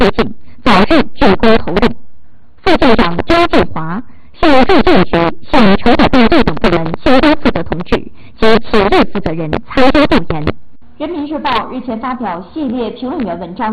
推进，早日鞠躬投任。副镇长张志华向入境局、向筹委办队等部门相关负责同志及企业负责人参加动员。 人民日报日前发表系列评论员文章，